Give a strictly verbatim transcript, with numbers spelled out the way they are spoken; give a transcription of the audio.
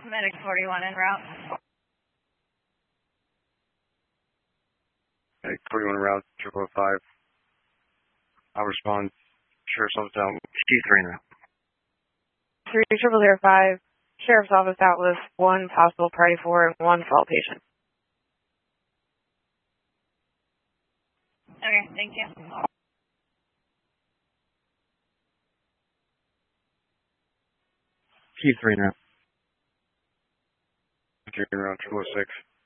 Medic forty-one en route. Medic forty-one en route, triple oh five. I'll respond. Sheriff's office out. T three en route. three triple zero five. Sheriff's office out with one possible party four and one fall patient. Okay, thank you. T three en route. T three en route, triple oh six.